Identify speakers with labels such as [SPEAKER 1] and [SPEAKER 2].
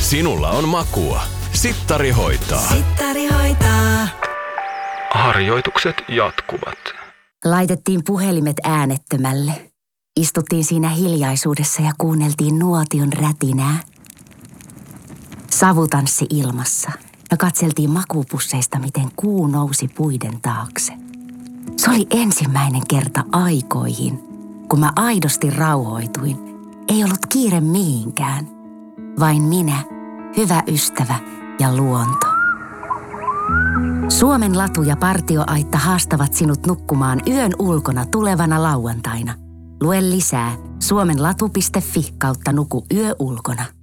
[SPEAKER 1] Sinulla on makua. Sittari hoitaa.
[SPEAKER 2] Sittari hoitaa.
[SPEAKER 3] Harjoitukset jatkuvat.
[SPEAKER 2] Laitettiin puhelimet äänettömälle. Istuttiin siinä hiljaisuudessa ja kuunneltiin nuotion rätinää. Savu tanssi ilmassa ja katseltiin makupusseista, miten kuu nousi puiden taakse. Se oli ensimmäinen kerta aikoihin, kun mä aidosti rauhoituin. Ei ollut kiire mihinkään. Vain minä, hyvä ystävä ja luonto. Suomen latu ja partioaitta haastavat sinut nukkumaan yön ulkona tulevana lauantaina. Lue lisää suomenlatu.fi/nuku yö ulkona.